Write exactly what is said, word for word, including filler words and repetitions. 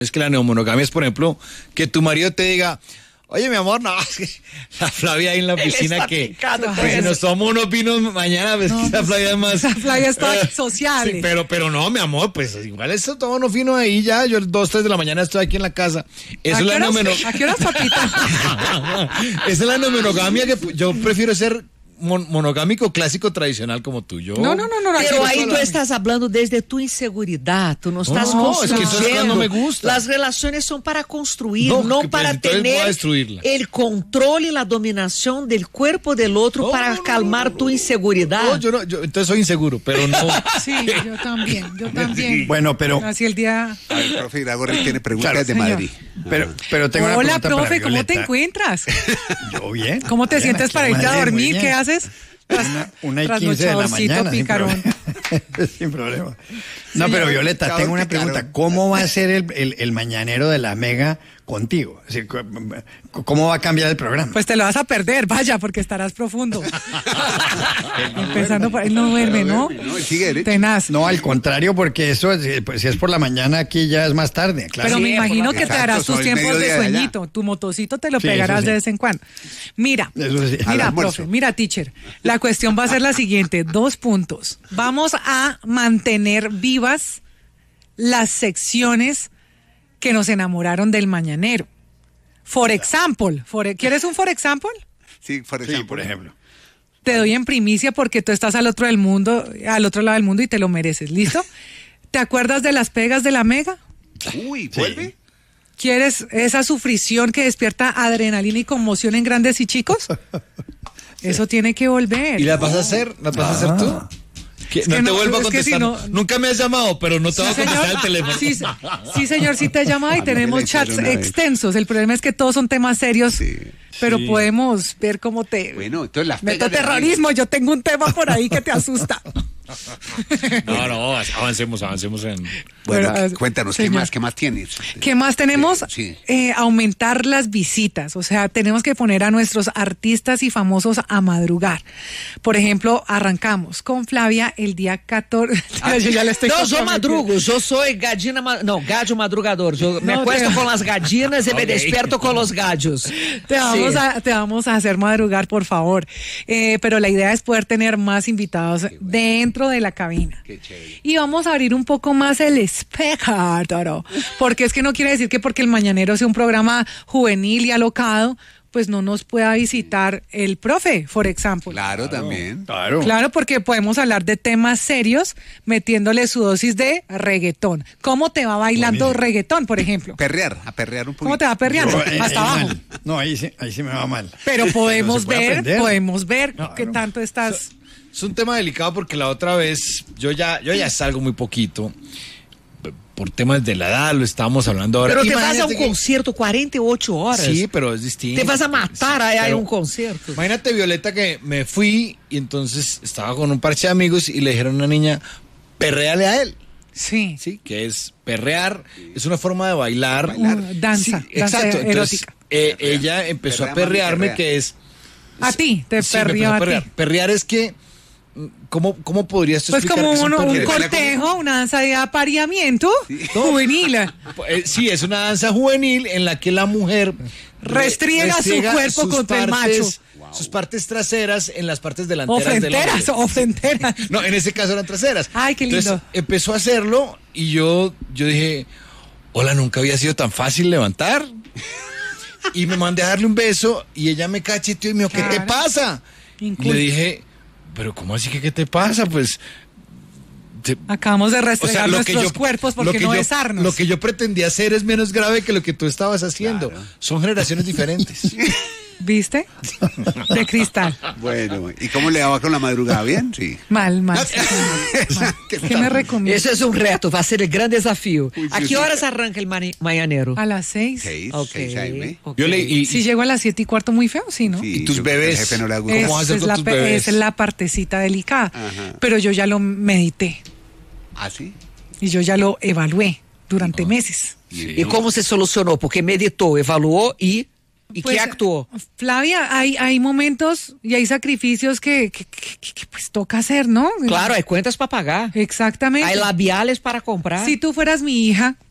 Es que la neomonogamia es, por ejemplo, que tu marido te diga, oye, mi amor, no, es que la Flavia ahí en la piscina que pues, si nos tomamos unos vinos mañana, ves no, que la Flavia es más... La Flavia está eh, social. Sí, pero, pero no, mi amor, pues igual esto tomamos unos vinos ahí ya, yo dos, tres de la mañana estoy aquí en la casa. Eso es la neomonogamia. ¿A qué horas, papita? Esa es la neomonogamia que yo prefiero ser mon monogámico clásico tradicional como tú. Yo, no, no, no, no. Pero ahí tú estás hablando desde tu inseguridad, tú no estás no, construyendo. Es que eso es no me gusta. Las relaciones son para construir, no, no para tener el control y la dominación del cuerpo del otro no, para no, calmar no, no, tu inseguridad. No, yo no, yo entonces soy inseguro, pero no. Sí, yo también, yo también. Bueno, pero así el día. A ver, profe Iragorri tiene preguntas claro, de señor. Madrid. Pero, pero tengo Hola, una pregunta profe, para ¿cómo te encuentras? Yo bien. ¿Cómo te bien, sientes para irte a dormir? ¿Qué haces? Una, una y quince de la mañana sin problema. sin problema. No, sí, pero Violeta, tengo una pregunta. ¿Cómo va a ser el, el, el mañanero de la Mega contigo? Es decir, ¿cómo va a cambiar el programa? Pues te lo vas a perder, vaya, porque estarás profundo. Empezando por él no duerme, ¿no? No, sigue tenaz. No, al contrario, porque eso, pues, si es por la mañana, aquí ya es más tarde. Claro. Pero sí, me imagino que exacto, te harás tus tiempos de sueñito. Tu motocito te lo sí, pegarás sí. de vez en cuando. Mira, sí. mira, profe, mira, teacher. La cuestión va a ser la siguiente, dos puntos. Vamos a mantener vivas las secciones que nos enamoraron del mañanero. For example, for, ¿quieres un for example? Sí, for example. Sí, por ejemplo. Te doy en primicia porque tú estás al otro del mundo, al otro lado del mundo y te lo mereces. ¿Listo? ¿Te acuerdas de las pegas de la Mega? Uy, ¿vuelve? Sí. ¿Quieres esa sufrición que despierta adrenalina y conmoción en grandes y chicos? Sí. Eso tiene que volver. ¿Y las vas a hacer? ¿Las vas ah. a hacer tú? Que no, no te vuelvo a contestar. Si no, Nunca me has llamado, pero no te sí, voy a contestar señor, el teléfono. Sí, sí, señor, sí te he llamado y tenemos chats extensos. El problema es que todos son temas serios, sí, pero sí. podemos ver cómo te... Bueno, entonces las meto terrorismo, de... yo tengo un tema por ahí que te asusta. No, no, avancemos, avancemos en... Bueno, bueno cuéntanos, señor. ¿qué más, qué más tienes? ¿Qué más tenemos? Eh, sí. eh, aumentar las visitas, o sea, tenemos que poner a nuestros artistas y famosos a madrugar. Por ejemplo, arrancamos con Flavia el día catorce. Ah, yo ya le estoy no, yo madrugo, yo soy gallina, no, gallo madrugador. Yo me no, acuesto te... con las gallinas y okay. me despierto con los gallos. Te vamos, sí. a, te vamos a hacer madrugar, por favor. Eh, pero la idea es poder tener más invitados bueno. dentro de la cabina. Qué chévere. Y vamos a abrir un poco más el espectro, porque es que no quiere decir que porque el Mañanero sea un programa juvenil y alocado, pues no nos pueda visitar el profe, por ejemplo. Claro, claro, también. Claro. Claro, porque podemos hablar de temas serios metiéndole su dosis de reggaetón. ¿Cómo te va bailando Buenísimo. reggaetón, por ejemplo? Perrear, a perrear un poquito. ¿Cómo te va perreando? Yo, eh, Hasta eh, abajo. Mal. No, ahí sí, ahí sí me va mal. Pero podemos Pero ver, podemos ver claro. qué tanto estás... Es un tema delicado porque la otra vez yo ya, yo ya salgo muy poquito por temas de la edad, lo estábamos hablando ahora. Pero te vas a un que... concierto cuarenta y ocho horas. Sí, pero es distinto. Te vas a matar sí, allá en un concierto. Imagínate, Violeta, que me fui y entonces estaba con un parche de amigos y le dijeron a una niña, perréale a él. Sí. Sí, que es perrear, es una forma de bailar. bailar. Uh, danza, sí, danza exacto. Entonces, erótica. Eh, ella empezó perrea, a perrearme, mami, que es... A ti, te sí, perreó a perrear. ti. Perrear es que... ¿Cómo, cómo podrías tú pues explicar? Pues como un, un, un cortejo, una danza de apareamiento sí. juvenil. Eh, sí, es una danza juvenil en la que la mujer restriega, restriega su cuerpo contra partes, el macho. Wow. Sus partes traseras en las partes delanteras ofrenteras, del hombre. Ofrenteras, No, en ese caso eran traseras. Ay, qué lindo. Entonces empezó a hacerlo y yo, yo dije, hola, nunca había sido tan fácil levantar. Y me mandé a darle un beso y ella me cacheteó y me dijo, claro. ¿qué te pasa? Inculto. Y le dije, pero ¿cómo así que qué te pasa? Pues te... acabamos de restregar o sea, nuestros yo, cuerpos porque no yo, besarnos. Lo que yo pretendía hacer es menos grave que lo que tú estabas haciendo. Claro. Son generaciones diferentes. ¿Viste? De cristal. Bueno, ¿y cómo le va con la madrugada? ¿Bien? Sí. Mal, mal. mal. ¿Qué, ¿Qué me recomiendas? Eso es un reto, va a ser el gran desafío. Uy, ¿A qué horas arranca el mañanero? A las seis. Seis, okay. seis okay. Yo le, y, si llego a las siete y cuarto muy feo, sí, ¿no? Sí, y tus bebés. Jefe no le ¿Cómo es, vas a hacer con la, tus bebés? Es la partecita delicada. Ajá. Pero yo ya lo medité. ¿Ah, sí? Y yo ya lo evalué durante oh. meses. Sí. ¿Y cómo se solucionó? Porque meditó, evaluó y... ¿Y pues, qué actuó? Flavia, hay, hay momentos y hay sacrificios que, que, que, que pues toca hacer, ¿no? Claro, hay cuentas para pagar. Exactamente. Hay labiales para comprar. Si tú fueras mi hija,